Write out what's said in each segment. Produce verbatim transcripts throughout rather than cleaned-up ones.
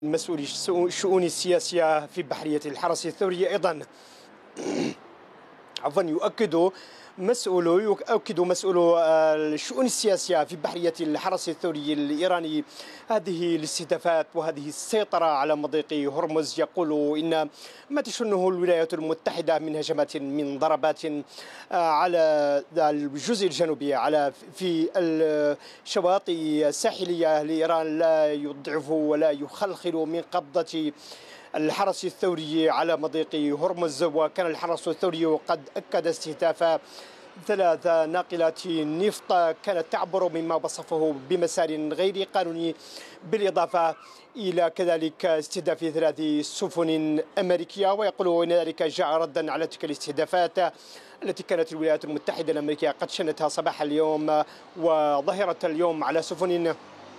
مسؤولي الشؤون السياسية في بحرية الحرس الثوري أيضا عفوا يؤكد مسؤول يؤكد مسؤول الشؤون السياسية في بحرية الحرس الثوري الإيراني هذه الاستهدافات وهذه السيطرة على مضيق هرمز. يقول إن ما تشنه الولايات المتحدة من هجمات من ضربات على الجزء الجنوبي على في الشواطئ الساحلية لإيران لا يضعف ولا يخلخل من قبضة الحرس الثوري على مضيق هرمز. وكان الحرس الثوري قد أكد استهداف ثلاث ناقلات نفط كانت تعبر مما وصفه بمسار غير قانوني، بالإضافة إلى كذلك استهداف ثلاث سفن أمريكية. ويقول إن ذلك جاء ردا على تلك الاستهدافات التي كانت الولايات المتحدة الأمريكية قد شنتها صباح اليوم وظهرة اليوم على سفن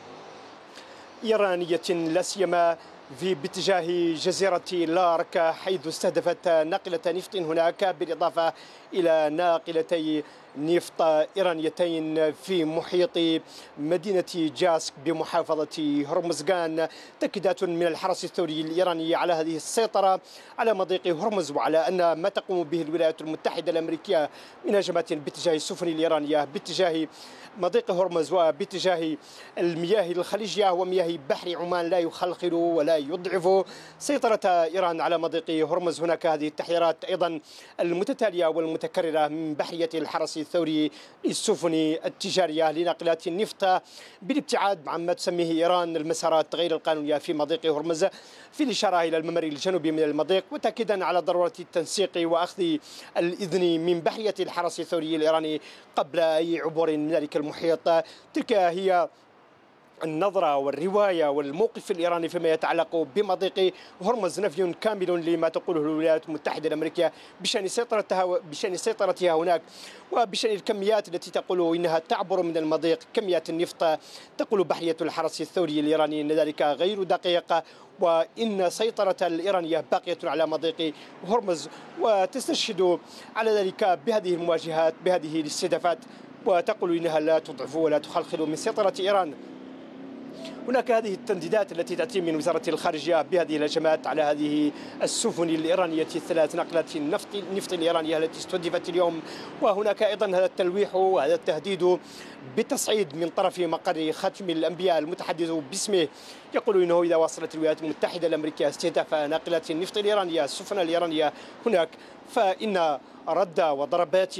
إيرانية لا سيما في باتجاه جزيرة لارك، حيث استهدفت ناقلة نفط هناك، بالإضافة إلى ناقلتي نفط إيرانيتين في محيط مدينة جاسك بمحافظة هرمزغان. تأكيدات من الحرس الثوري الإيراني على هذه السيطرة على مضيق هرمز وعلى أن ما تقوم به الولايات المتحدة الأمريكية من هجمات باتجاه السفن الإيرانية باتجاه مضيق هرمز وباتجاه المياه الخليجية ومياه بحر عمان لا يخلخل ولا يضعف سيطرة إيران على مضيق هرمز. هناك هذه التحذيرات أيضا المتتالية والمتكررة من بحرية الحرس الثوري للسفن التجارية لناقلات النفط بالابتعاد عما تسميه إيران المسارات غير القانونية في مضيق هرمز، في الإشارة إلى الممر الجنوبي من المضيق، وتأكيدا على ضرورة التنسيق وأخذ الإذن من بحرية الحرس الثوري الإيراني قبل أي عبور من ذلك المحيط. تلك هي النظرة والرواية والموقف الإيراني فيما يتعلق بمضيق هرمز. نفي كامل لما تقوله الولايات المتحدة الأمريكية بشأن سيطرتها بشأن سيطرتها هناك وبشأن الكميات التي تقول إنها تعبر من المضيق، كميات النفط. تقول بحرية الحرس الثوري الإيراني إن ذلك غير دقيق وإن سيطرة الإيرانية باقية على مضيق هرمز، وتستشهد على ذلك بهذه المواجهات بهذه الاستهدافات، وتقول إنها لا تضعف ولا تخلخل من سيطرة إيران. هناك هذه التنديدات التي تأتي من وزارة الخارجية بهذه الهجمات على هذه السفن الإيرانية الثلاث نقلات النفط النفط الإيرانية التي استهدفت اليوم. وهناك أيضا هذا التلويح وهذا التهديد بالتصعيد من طرف مقر ختم الأنبياء المتحدث باسمه، يقول إنه إذا واصلت الولايات المتحدة الأمريكية استهداف ناقلات النفط الإيرانية السفن الإيرانية هناك، فإن رد وضربات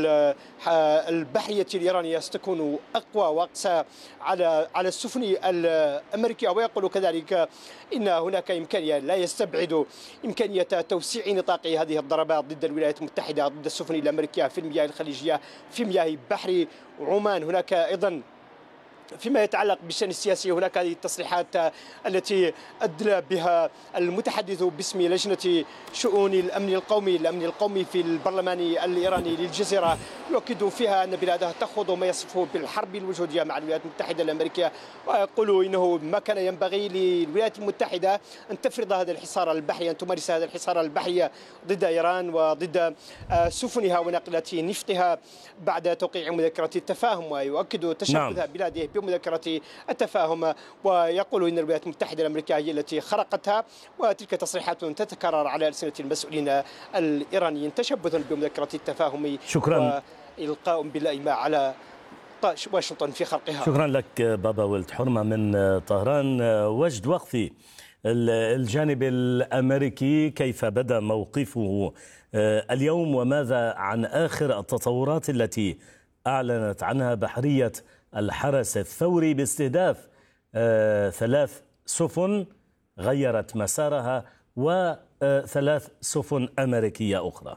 البحرية الإيرانية ستكون أقوى وأقسى على على السفن الأمريكية. ويقول كذلك إن هناك إمكانية لا يستبعد إمكانية توسيع نطاق هذه الضربات ضد الولايات المتحدة ضد السفن الأمريكية في المياه الخليجية في مياه بحر عمان. هناك أيضا فيما يتعلق بالشأن السياسي هناك هذه التصريحات التي أدلى بها المتحدث باسم لجنة شؤون الأمن القومي الأمن القومي في البرلمان الإيراني للجزيرة، يؤكد فيها أن بلاده تخوض ما يصفه بالحرب الوجودية مع الولايات المتحدة الأمريكية، ويقول إنه ما كان ينبغي للولايات المتحدة أن تفرض هذا الحصار البحري، أن تمارس هذا الحصار البحري ضد إيران وضد سفنها وناقلات نفطها بعد توقيع مذكرة التفاهم. ويؤكد تشبث بلاده بمذكرة التفاهم، ويقول إن الولايات المتحدة الأمريكية هي التي خرقتها. وتلك تصريحات تتكرر على ألسنة المسؤولين الإيرانيين تشبثا بمذكرة التفاهم. شكرا. وإلقاء باللائمة على واشنطن في خرقها. شكرا لك بابا ولد حرمة من طهران. وجد وقفي الجانب الأمريكي، كيف بدأ موقفه اليوم وماذا عن آخر التطورات التي أعلنت عنها بحرية الحرس الثوري باستهداف ثلاث سفن غيرت مسارها وثلاث سفن أمريكية أخرى؟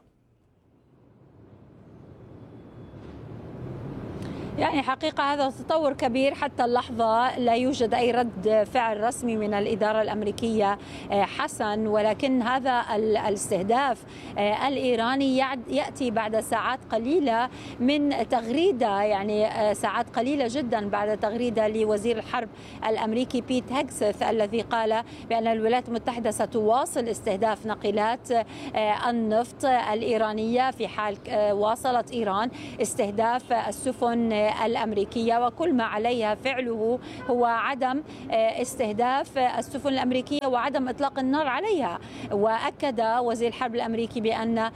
يعني حقيقة هذا تطور كبير، حتى اللحظة لا يوجد أي رد فعل رسمي من الإدارة الأمريكية حسن، ولكن هذا الاستهداف الإيراني يأتي بعد ساعات قليلة من تغريدة، يعني ساعات قليلة جدا بعد تغريدة لوزير الحرب الأمريكي بيت هيكسث الذي قال بأن الولايات المتحدة ستواصل استهداف ناقلات النفط الإيرانية في حال واصلت إيران استهداف السفن الأمريكية، وكل ما عليها فعله هو عدم استهداف السفن الأمريكية وعدم إطلاق النار عليها. وأكد وزير الحرب الأمريكي بأن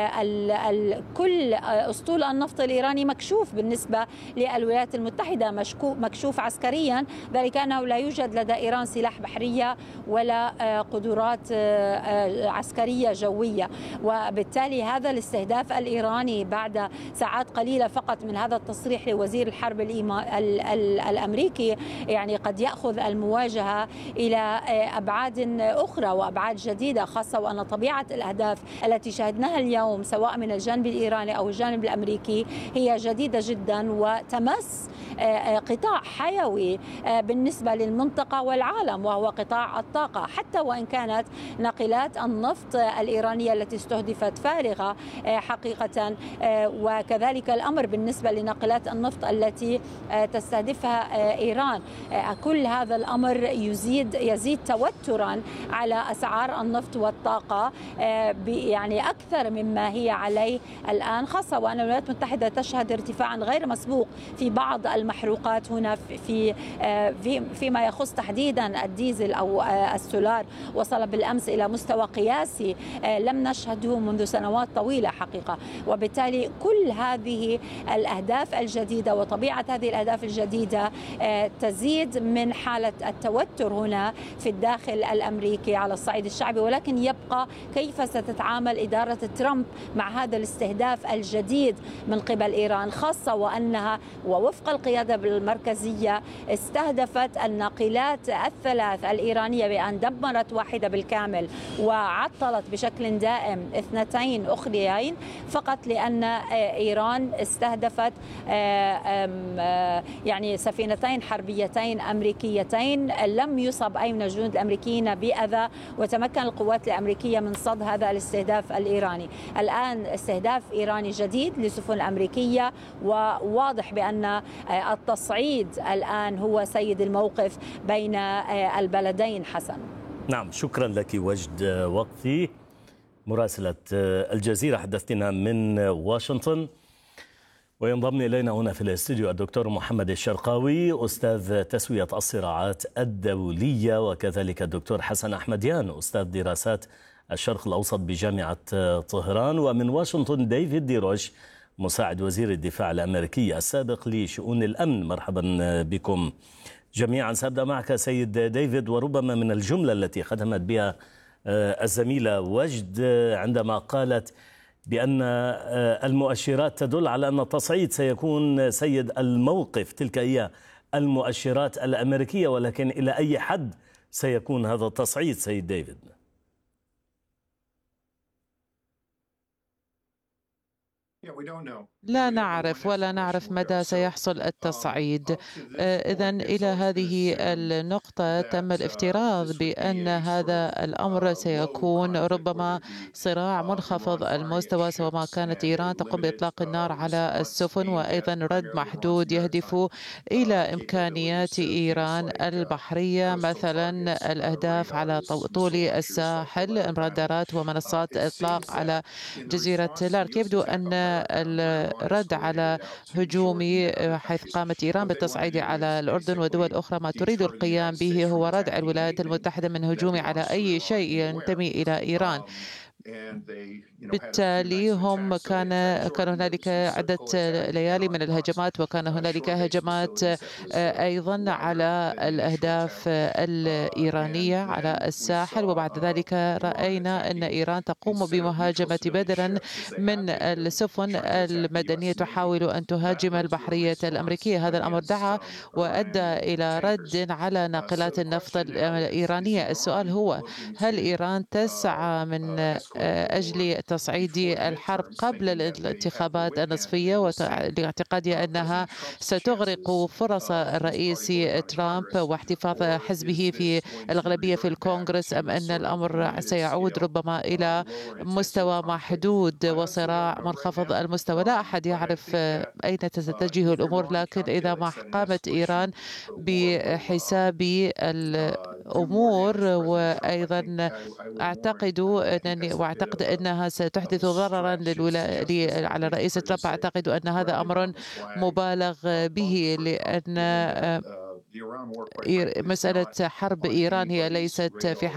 كل أسطول النفط الإيراني مكشوف بالنسبة للولايات المتحدة، مكشوف عسكريا، ذلك أنه لا يوجد لدى إيران سلاح بحرية ولا قدرات عسكرية جوية. وبالتالي هذا الاستهداف الإيراني بعد ساعات قليلة فقط من هذا التصريح لوزير الحرب الأمريكي يعني قد يأخذ المواجهة إلى أبعاد أخرى وأبعاد جديدة، خاصة وأن طبيعة الأهداف التي شاهدناها اليوم سواء من الجانب الإيراني أو الجانب الأمريكي هي جديدة جدا وتمس قطاع حيوي بالنسبة للمنطقة والعالم، وهو قطاع الطاقة، حتى وإن كانت ناقلات النفط الإيرانية التي استهدفت فارغة حقيقة، وكذلك الأمر بالنسبة لناقلات النفط التي تستهدفها إيران. كل هذا الأمر يزيد يزيد توترا على أسعار النفط والطاقة يعني أكثر مما هي عليه الآن، خاصة وأن الولايات المتحدة تشهد ارتفاعا غير مسبوق في بعض المحروقات هنا في في فيما يخص تحديدا الديزل أو السولار، وصل بالأمس إلى مستوى قياسي لم نشهده منذ سنوات طويلة حقيقة. وبالتالي كل هذه الأهداف الجديدة وطبيعة هذه الأهداف الجديدة تزيد من حالة التوتر هنا في الداخل الأمريكي على الصعيد الشعبي، ولكن يبقى كيف ستتعامل إدارة ترامب مع هذا الاستهداف الجديد من قبل إيران، خاصة وأنها ووفق القيادة المركزية استهدفت الناقلات الثلاث الإيرانية بأن دمرت واحدة بالكامل وعطلت بشكل دائم اثنتين أخريين فقط لأن إيران استهدفت يعني سفينتين حربيتين أمريكيتين لم يصب أي من الجنود الأمريكيين بأذى، وتمكن القوات الأمريكية من صد هذا الاستهداف الإيراني. الآن استهداف إيراني جديد لسفن الأمريكية، وواضح بأن التصعيد الآن هو سيد الموقف بين البلدين. حسن. نعم، شكرا لك وجد وقتي مراسلة الجزيرة، حدثتنا من واشنطن. وينضم إلينا هنا في الاستوديو الدكتور محمد الشرقاوي أستاذ تسوية الصراعات الدولية، وكذلك الدكتور حسن أحمديان أستاذ دراسات الشرق الأوسط بجامعة طهران، ومن واشنطن ديفيد ديروش مساعد وزير الدفاع الأمريكي السابق لشؤون الأمن. مرحبا بكم جميعا. سأبدأ معك سيد ديفيد، وربما من الجملة التي ختمت بها الزميلة وجد عندما قالت بأن المؤشرات تدل على أن التصعيد سيكون سيد الموقف، تلك هي المؤشرات الأمريكية، ولكن إلى أي حد سيكون هذا التصعيد سيد ديفيد؟ لا نعرف ولا نعرف مدى سيحصل التصعيد. إذن إلى هذه النقطة تم الافتراض بأن هذا الأمر سيكون ربما صراع منخفض المستوى، سواء ما كانت إيران تقوم بإطلاق النار على السفن، وأيضا رد محدود يهدف إلى إمكانيات إيران البحرية، مثلا الأهداف على طول الساحل، رادارات ومنصات إطلاق على جزيرة لارك. يبدو أن الرد على هجوم حيث قامت إيران بالتصعيد على الأردن ودول أخرى ما تريد القيام به هو ردع الولايات المتحدة من هجوم على أي شيء ينتمي إلى إيران. بالتالي هم كان كان هنالك عدة ليالي من الهجمات، وكان هنالك هجمات أيضا على الأهداف الإيرانية على الساحل، وبعد ذلك رأينا أن إيران تقوم بمهاجمة بدلا من السفن المدنية تحاول أن تهاجم البحرية الأمريكية. هذا الأمر دعا وأدى إلى رد على ناقلات النفط الإيرانية. السؤال هو هل إيران تسعى من أجل تصعيد الحرب قبل الانتخابات النصفية، ولاعتقادها أنها ستغرق فرص الرئيس ترامب واحتفاظ حزبه في الأغلبية في الكونغرس، أم أن الأمر سيعود ربما إلى مستوى محدود وصراع منخفض المستوى؟ لا أحد يعرف أين تتجه الأمور، لكن إذا ما قامت إيران بحساب أمور، وأيضا أعتقد أنني وأعتقد أنها ستحدث ضررا للولا... على الرئيس ترامب. أعتقد أن هذا أمر مبالغ به، لأن مسألة حرب إيران هي ليست في